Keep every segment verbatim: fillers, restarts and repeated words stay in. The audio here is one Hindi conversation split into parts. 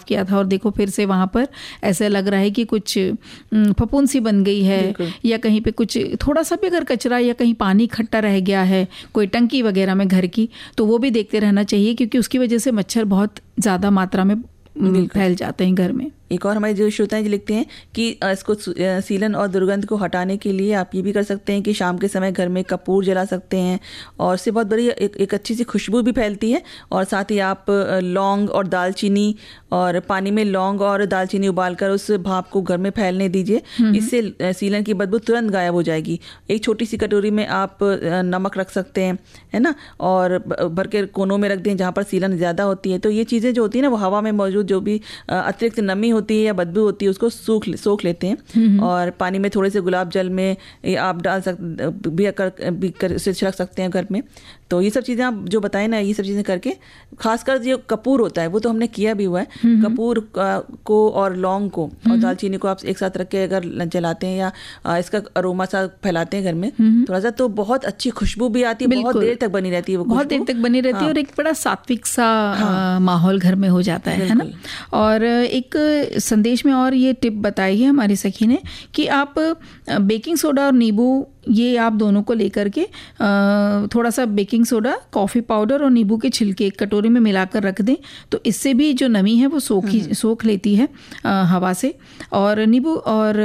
साफ किया था और देखो फिर से वहाँ पर ऐसा लग रहा है कि कुछ फफूंद सी बन गई है, या कहीं पे कुछ थोड़ा सा भी अगर कचरा या कहीं पानी इकट्ठा रह गया है, कोई टंकी वगैरह में घर की, तो वो भी देखते रहना चाहिए, क्योंकि उसकी वजह से मच्छर बहुत ज़्यादा मात्रा में फैल जाते हैं घर में। एक और हमारे जो श्रोताएं लिखते हैं कि इसको सीलन और दुर्गंध को हटाने के लिए आप ये भी कर सकते हैं कि शाम के समय घर में कपूर जला सकते हैं, और उससे बहुत बड़ी एक, एक अच्छी सी खुशबू भी फैलती है। और साथ ही आप लौंग और दालचीनी और पानी में लौंग और दालचीनी उबालकर उस भाप को घर में फैलने दीजिए, इससे सीलन की बदबू तुरंत गायब हो जाएगी। एक छोटी सी कटोरी में आप नमक रख सकते हैं, है ना, और भर के कोनों में रख दें जहाँ पर सीलन ज़्यादा होती है। तो ये चीज़ें जो होती है ना, वो हवा में मौजूद जो भी अतिरिक्त नमी होती है या बदबू होती है उसको सूख सोख लेते हैं। और पानी में थोड़े से गुलाब जल में आप डाल सकते भी कर भी कर से छिड़क सकते हैं घर में। तो ये सब चीज़ें आप जो बताएं ना, ये सब चीज़ें करके, खासकर जो कपूर होता है वो तो हमने किया भी हुआ है, कपूर को और लौंग को और दालचीनी को आप एक साथ रख के अगर जलाते हैं या इसका अरोमा सा फैलाते हैं घर में थोड़ा सा, तो बहुत अच्छी खुशबू भी आती है, बहुत देर तक बनी रहती है, वो बहुत देर तक बनी रहती है। हाँ। और एक बड़ा सात्विक सा हाँ। माहौल घर में हो जाता है, है ना। और एक संदेश में और ये टिप बताई है हमारी सखी ने कि आप बेकिंग सोडा और नींबू, ये आप दोनों को लेकर के थोड़ा सा बेकिंग सोडा, कॉफ़ी पाउडर और नींबू के छिलके एक कटोरी में मिलाकर रख दें, तो इससे भी जो नमी है वो सोख ही सोख लेती है हवा से। और नींबू, और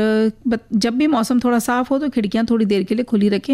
जब भी मौसम थोड़ा साफ़ हो तो खिड़कियां थोड़ी देर के लिए खुली रखें।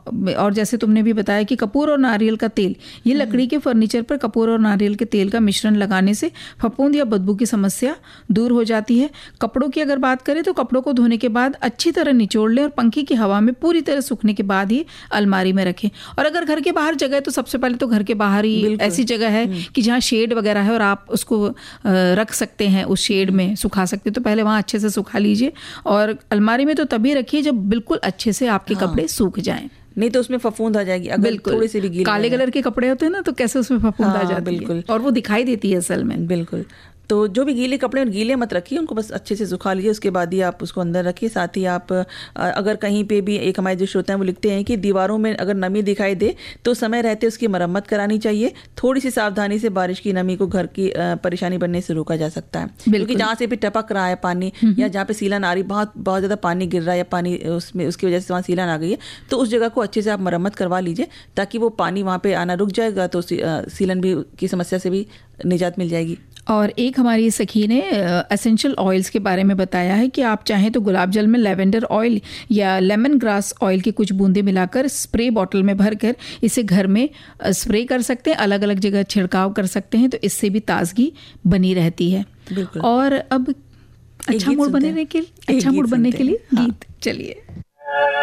और जैसे तुमने भी बताया कि कपूर और नारियल का तेल, ये लकड़ी के फर्नीचर पर कपूर और नारियल के तेल का मिश्रण लगाने से फफूंद या बदबू की समस्या दूर हो जाती है। कपड़ों की अगर बात करें तो कपड़ों को धोने के बाद अच्छी तरह निचोड़ लें और पंखे की हवा में पूरी तरह सूखने के बाद ही अलमारी में रखें। और अगर घर के बाहर जगह है तो सबसे पहले तो घर के बाहर ही ऐसी जगह है कि जहाँ शेड वगैरह है और आप उसको रख सकते हैं, उस शेड में सुखा सकते हैं, तो पहले वहाँ अच्छे से सुखा लीजिए। और अलमारी में तो तभी रखिए जब बिल्कुल अच्छे से आपके हाँ। कपड़े सूख जाएं, नहीं तो उसमें फफूंद आ जाएगी। अगर थोड़ी सी भी गीले काले कलर के कपड़े होते हैं ना, तो कैसे उसमें फफूंद हाँ, आ जाती है और वो दिखाई देती है असल में। बिल्कुल। तो जो भी गीले कपड़े गीले मत रखिए, उनको बस अच्छे से सुखा लीजिए, उसके बाद ही आप उसको अंदर रखिए। साथ ही आप अगर कहीं पे भी, एक हमारे जो श्रोता हैं वो लिखते हैं कि दीवारों में अगर नमी दिखाई दे तो समय रहते उसकी मरम्मत करानी चाहिए। थोड़ी सी सावधानी से बारिश की नमी को घर की परेशानी बनने से रोका जा सकता है, क्योंकि जहाँ से भी टपक रहा है पानी या जहाँ पे सीलन आ रही, बहुत बहुत ज़्यादा पानी गिर रहा है या पानी उसमें उसकी वजह से वहाँ सीलन आ गई है, तो उस जगह को अच्छे से आप मरम्मत करवा लीजिए, ताकि वो पानी वहाँ पे आना रुक जाएगा, तो सीलन भी की समस्या से भी निजात मिल जाएगी। और एक हमारी सखी ने एसेंशियल ऑयल्स के बारे में बताया है कि आप चाहें तो गुलाब जल में लेवेंडर ऑयल या लेमन ग्रास ऑयल की कुछ बूंदें मिलाकर स्प्रे बॉटल में भरकर इसे घर में स्प्रे कर सकते हैं, अलग अलग जगह छिड़काव कर सकते हैं, तो इससे भी ताजगी बनी रहती है। और अब अच्छा मूड बनने के लिए अच्छा मूड बनने के लिए गीत, चलिए।